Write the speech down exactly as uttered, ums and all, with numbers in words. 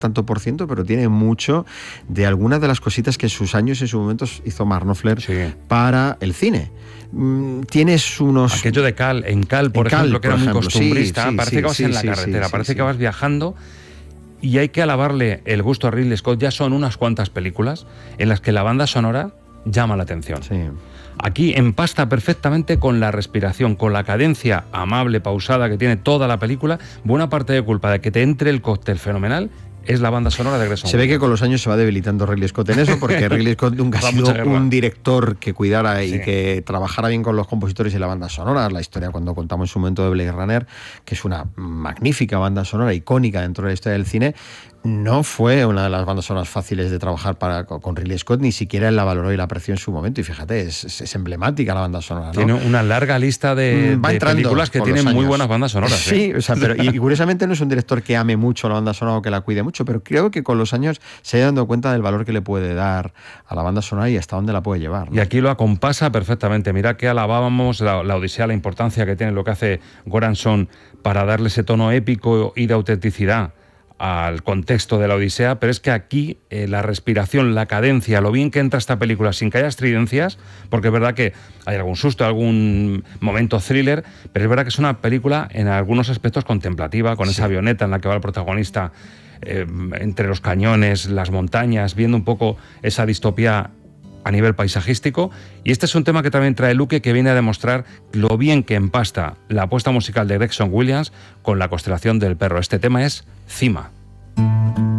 tanto por ciento, pero tiene mucho de algunas de las cositas que en sus años, en sus momentos, hizo Mark Knopfler sí. para el cine. Mm, tienes unos... Aquello de Cal, en Cal, por en ejemplo, Cal, que era por muy ejemplo. costumbrista, Sí, sí, parece sí, que vas sí, en la sí, carretera, sí, parece sí, que sí. vas viajando, y hay que alabarle el gusto a Ridley Scott. Ya son unas cuantas películas en las que la banda sonora llama la atención. Sí. Aquí empasta perfectamente con la respiración, con la cadencia amable, pausada que tiene toda la película. Buena parte de culpa de que te entre el cóctel fenomenal es la banda sonora de Grayson Se ve Williams. que con los años se va debilitando Ridley Scott en eso, porque Ridley Scott nunca ha sido un director que cuidara sí. y que trabajara bien con los compositores y la banda sonora. La historia, cuando contamos en su momento de Blade Runner, que es una magnífica banda sonora, icónica dentro de la historia del cine, no fue una de las bandas sonoras fáciles de trabajar para, con Ridley Scott, ni siquiera él la valoró y la apreció en su momento. Y fíjate, es, es, es emblemática la banda sonora, ¿no? Tiene una larga lista de, de películas que tienen muy buenas bandas sonoras. Sí, ¿eh? o sea, pero y, y curiosamente no es un director que ame mucho la banda sonora o que la cuide mucho, pero creo que con los años se ha dado cuenta del valor que le puede dar a la banda sonora y hasta dónde la puede llevar, ¿no? Y aquí lo acompasa perfectamente. Mira que alabábamos la, la Odisea, la importancia que tiene lo que hace Göransson para darle ese tono épico y de autenticidad al contexto de la Odisea, pero es que aquí eh, la respiración, la cadencia, lo bien que entra esta película sin que haya estridencias, porque es verdad que hay algún susto, algún momento thriller, pero es verdad que es una película en algunos aspectos contemplativa, con sí. esa avioneta en la que va el protagonista eh, entre los cañones, las montañas, viendo un poco esa distopía a nivel paisajístico. Y este es un tema que también trae Luque, que viene a demostrar lo bien que empasta la apuesta musical de Grayson Williams con la constelación del perro. Este tema es Cima.